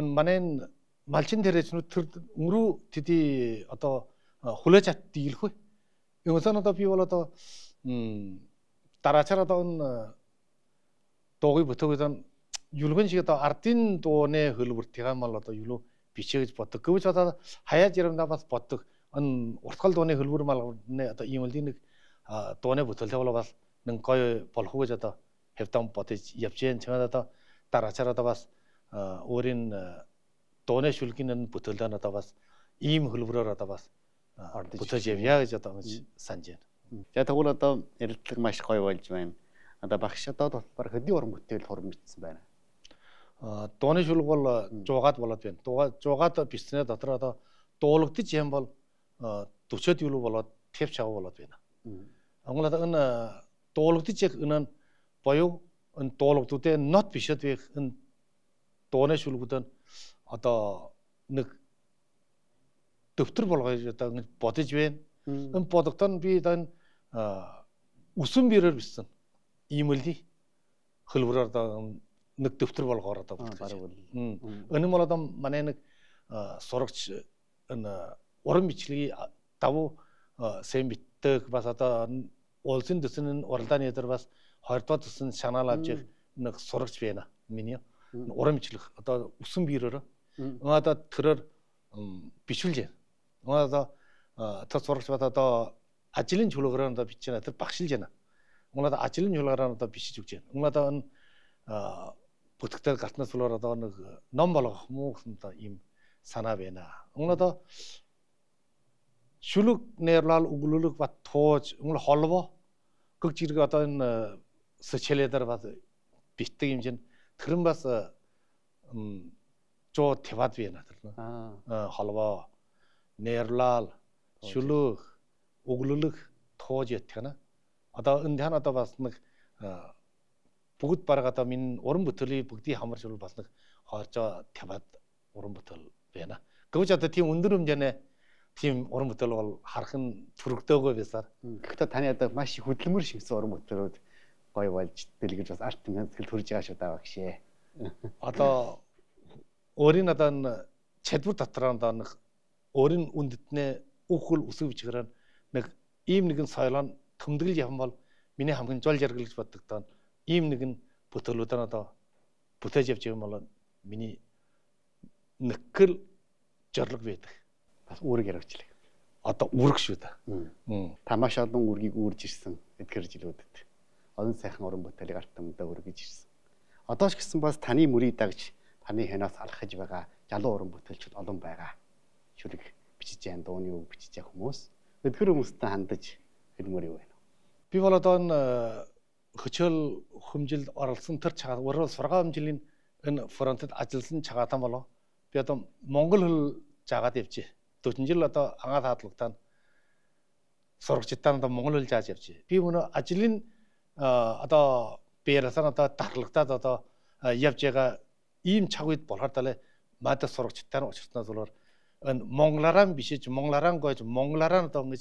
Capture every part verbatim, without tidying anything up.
만엔 말친 데레스는 우루 디디 어떤 홀레자 딜후 영선은 더 비월어도 음 따라차라던 도기 붙어거든 율근시가 더 아르틴 돈에 흘버티가 말로도 율로 비치지 버터 그거보다 하야지름 나봐서 버터 안 오르칼 돈에 흘버 말네 또 이물디는 아 돈에 붙을 때 올라봐서 능 거의 벌후고자다 heftam 버터 옆지엔 청하다 따라차라다 봐서 어 오린 돈에 슐기는 붙을다 나다 봐서 임 흘버라다 봐서 붙어 제비야가자다 산제 За тэгвэл одоо ярилцлага маш гоё болж байна. Одоо багш одоо болохоор хөдий уран бүтээл хурам бичсэн байна. 어 돈의 슐골 조갓 болоод байна. 조갓 조갓 비슷해 дотроо дуулагдаж юм бол төчөөд юу болоод тэвч аваа болоод байна. Англаад энэ дуулагдаж яг энэ боёо энэ дуулагдуудын not бишэд байх энэ 돈의 슐гүүд нь одоо нэг дэвтэр болгож одоо бодож байна. Энэ бодогдсон би энэ үсэн бирээр бичсэн. Иймэлди хөлбөрөөр одоо нэг дэвтэр болгоор одоо бодгоо. Энэ бол одоо манай нэг сурагч энэ уран бичлэгийг давуу сэн битдэг бас одоо улсын төсний уралдааны дээр бас хоёрдугаар төсөнд шанаал авч нэг сурагч байна. Миний уран бичлэг одоо үсэн бирээр одоо тэрээр бичүүлж байна. Одоо тэр сурагч бат одоо ажлын чөлөөгөөр одоо бичиж байна. Тэр багшилж байна. Унгад ажлын чөлөөгөөр одоо бичиж өгч байна. Унгад энэ бүтгэл гартнаас болоор одоо нэг ном болгох муу гэсэн одоо ийм санаа байна. Унгад шүлэг нэрлал углуулг бат тууж унгал холбоо гэг зэрэг одоо энэ сэчэлэдэр бас битдэг юм чинь тэрэн бас жоо тэвад байна тэр. Аа холбоо нэрлал шүлэг углуулг тууж ятгана. Одоо энэ хан одоо бас нэг бүгд бараг одоо минь уран бүтээлийн бүгдийг хамарч бол бас нэг хооржоо таваад уран бүтээл байна. Гэвч одоо тийм өндөр хэмжээний тийм уран бүтээл бол харах нь төрөгдөөгөө байсаар. Гэхдээ таны одоо маш их хөдөлмөр шигсэн уран бүтээлүүд гоё болж дэлгэж бас арт тэмцэл төрж байгаа шүү даа багшээ. Одоо өөрийн одоо чадвар дотроо одоо нэг өөрийн үндэтнээ үхэл үсэг бичгэрэн нэг ийм нэгэн соёлоо төмдөглөж явсан бол миний хамгийн жол жаргалж боддог доо ийм нэгэн бүтээлүүдээр одоо бүтээж явж байгаа бол миний нэгэл жорлог байдаг. Бас үүрэг яригчлаа. Одоо үүрэг шүү дээ. Тамаш олон үүргийг үүрж ирсэн эдгээр жилүүдэд. Олон сайхан уран бүтээлийг арт тамдаа үргэж ирсэн. Одоо ч гэсэн бас таны мөрийг дагж таны хянаас алхаж байгаа залуу уран бүтээлчид олон байгаа. Шүрэг бичиж яан дууны үг бичиж яах хүмүүс. Эдгээр хүмүүстэй хандаж хэлмээр юу байна? Би бол одоо энэ хөчөөл хөмжилд оролцсон тэр чагаа урал сургаам жилийн энэ фронтод ажилласан чагаатай болоо. Би одоо монгол хэл жаагаад явжээ. дөрвөн жил одоо ангаа хадлагтаа сурагчдаа одоо монгол хэл зааж явжээ. Би өнөө ажлын одоо биерасан одоо дарлагтаад одоо явж байгаа ийм цаг үед болохоор далай мада сурагчдаа учирснаас болоор энэ монголараа бишиж монголараа гойж монголараа одоо ингэж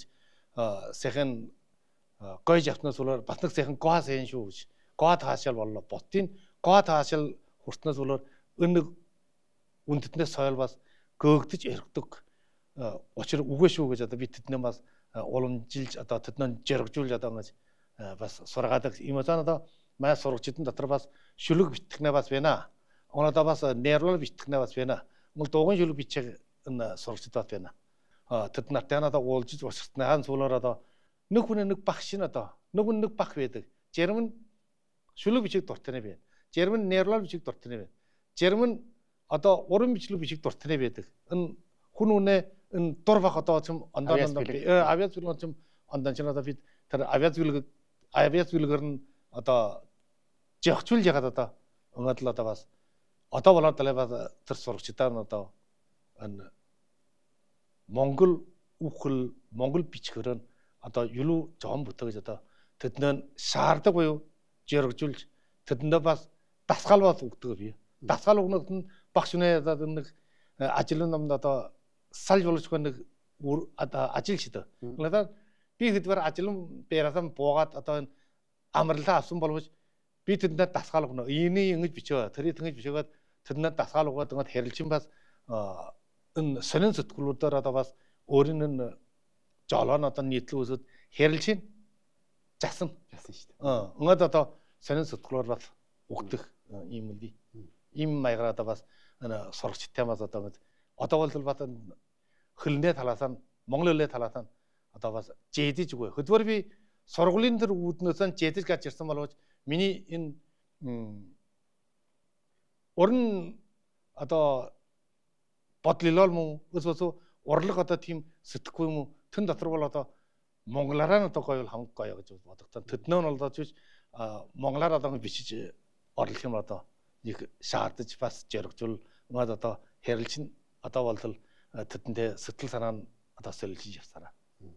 сайхан гойж автнаас болоор бас нэг сайхан гоо сайн шүү гэж гоо таашаал боллоо. Ботын гоо таашаал хүртнээс болоор энэ үндэтнээс соёл бас көөгдөж эргдэг учир үгүй шүү гэж одоо би тэднээ бас уламжилж одоо тэднээ жаргажуулж одоо ингэж бас сургаадаг юм аа одоо маа сурагчдын дотор бас шүлэг битгэнэ бас байна. Оноо бас нейрол битгэнэ бас байна. Мөн дууган шүлэг бичих энэ сурагчд бас байна. Тэд нартай надаа уулзж уучлалтны хаан суулаар одоо нэг хүн нэг багш нь одоо нэг хүн нэг баг байдаг. Зарим нь шүлэг бичих дуртай байна. Зарим нь нейрол бичих дуртай байна. Зарим нь одоо уран бичлэг бичих дуртай байдаг. Энэ хүн үнэ энэ дур бах одоо ч ондоо ондоо авиац билгэн ч ондоо ч надаа бид тэр авиац билэг авиац билгээр нь одоо жигчүүл ягаад одоо өнөөдөр одоо бас одоо болоод талаа бас тэр сурагчдаа нь одоо энэ монгол үхэл монгол бичгэрэн одоо юу жоон бүтээгж одоо тэднээ шаарддаг буюу жиргжүүлж тэдэндээ бас дасгал бас өгдөг бие. Дасгал өгнөд нь багш үнэ одоо нэг ажлын номд одоо салж болчихгүй нэг одоо ажил шидэ. Надад би хэдвэр ажлын бэрасан буугаад одоо энэ амарлаа авсан боловч би тэдэндээ дасгал өгнө. Энийг ингэж бичөө, тэрийг ингэж бичөөгээд тэднээ дасгаал угаад ингээд хэрэлчин бас энэ сонин сэтгүүлүүдээр одоо бас өөрийн энэ жолоон одоо нийтлэл үсэд хэрэлчин жасан жасан шүү дээ. Аа ингээд одоо сонин сэтгүүлээр бас өгдөх юм үли. Им маягаар одоо бас энэ сурагчтай бас одоо ингээд одоо бол бас хөлний талаас нь Монгол хэлний талаас нь одоо бас жидэж үгүй. Хөдвөр би сургуулийн тэр үүднөөс нь жидэж гаж ирсэн боловч миний энэ уран одоо бодлол мөн өсвөсө урлаг одоо тийм сэтгэхгүй юм уу тэн дотор бол одоо монголаараа нь одоо гоё бол хамаг гоё гэж бодогдсон. Тэднөө нь бол одоо ч монголоор одоо бичиж орлох юм одоо нэг шаардаж бас жиргжүүл мод одоо хэрэлж нь одоо бол тэдэндээ сэтгэл санаа нь одоо солилж явсараа.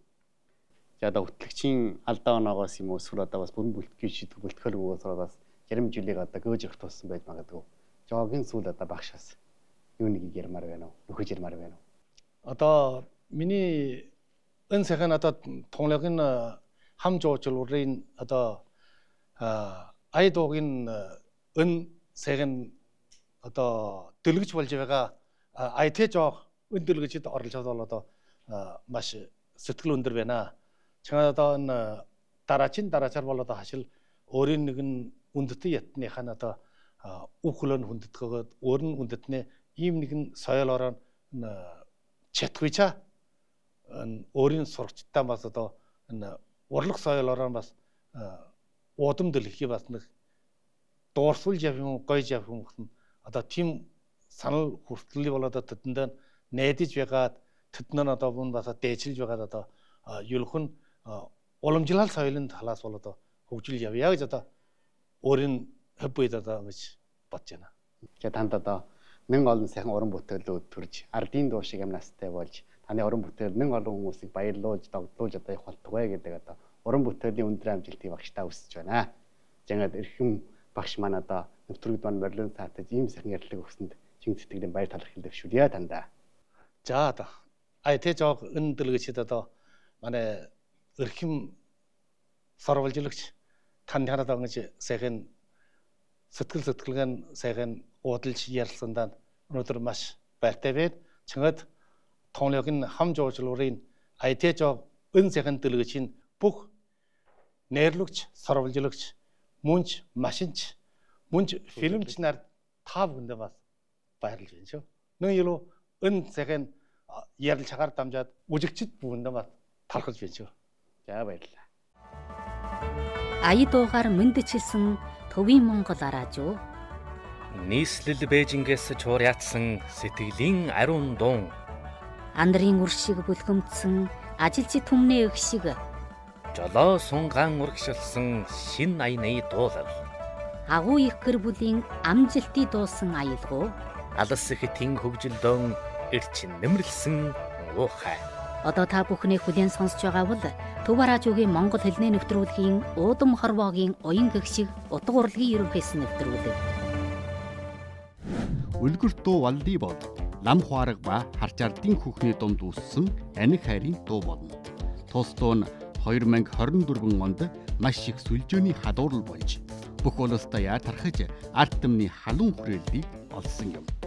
За одоо хөтлөгчийн алдаа оноогоос юм уу эсвэл одоо бас бүрэн бүлтгэж шийдэх бүлтгэл өгөөс бас зарим жилиг одоо гөөж явах туссан байж магадгүй. Жогийн сүүл одоо багшаас юу нэг ярмаар байна уу? Нөхөж ярмаар байна уу? Одоо миний энэ сайхан одоо тонлогийн хам жуулрын одоо айдогийн энэ сайхан одоо дэлгэж болж байгаа айт жоох энэ дэлгэжид оролж байгаа бол одоо маш сэтгэл өндөр байна. Чанаа одоо энэ дараачин дараачаар бол одоо хашил өөрийн нэгэн үндэтэй ятныхаа одоо үхлэн хүндэтгөөд өөр нь хүндэтнэ ийм нэгэн соёлоор нь чатгүйчаа өөрийн сурагчтай бас одоо энэ урлах соёлоор бас удам дэлгэхий бас нэг дуурсуулж явах юм гойж явах юм гэсэн одоо тийм санал хүртэлийг бол одоо тэдэнд найдаж байгаад тэднээ одоо бүн бас дээжилж байгаад одоо юулхан уламжлал соёлын талаас бол одоо хөгжил явъя гэж одоо өөрийн хоббид одоо гэж бодож байна. За танд одоо нэн олон сайхан уран бүтээлүүд төрж ардын дуу шиг амнастай болж таны уран бүтээл нэн олон хүмүүсийг баярлуулж догдлуулж одоо их болтугай гэдэг одоо уран бүтээлийн өндөр амжилтыг багштай өсөж байна. Жагаад эрхэм багш маань одоо нэвтрүүлэгт маань морилон цаатаж ийм сайхан ярилцлага өгсөнд чин сэтгэлийн баяр талархал дэвшүүлье тандаа. За одоо ай тэ жоо энэ дэлгэчид одоо манай эрхэм сорволжлогч тань хараад ингэж сайхан сэтгэл сэтгэлгэн сайхан уудалж ярилцсандаа өнөөдөр маш баяртай байна. Чангаад тонлогийн хам жуулрын ай тэ жоо энэ сайхан дэлгэчийн бүх найрлогч сорволжлогч мөнч машинч мөнч фильмч нар та бүхэндээ бас баярлж байна шүү. Нэг юу энэ сайхан ярил чагаар дамжаад үжигчд бүхэндээ бас талхалж байна шүү. За баярлалаа. Айдуугаар мэндчилсэн төвийн Монгол араажуу. Нийслэл Бээжингээс чуурьяатсан сэтгэлийн ариун дуун. Андрын үр шиг бүлгэмдсэн ажилчид түмнээ их шиг. Жолоо сунгаан урагшилсан шин аяны дуулал. Агуу их гэр бүлийн амжилтыг дуусан аялгуу. Алс ихтийн хөгжилдөн эрчин нэмэрлсэн уухай. Одоо та бүхний хүлээн сонсож байгаа бол Төв араажуугийн Монгол хэлний нэвтрүүлгийн уудам хорвоогийн уян гэгшиг утга урлагийн ерөнхийс нэвтрүүлэг. Үлгэрт дуу валли бол лам хуарга ба харчаардын хүүхний дунд үүссэн аних хайрын дуу болно. Тус дуу нь хоёр мянга хорин дөрвөн онд маш их сүлжөөний хадуурл болж бүх улсдаа яатархаж арт түмний халуун хүрээллийг олсон юм.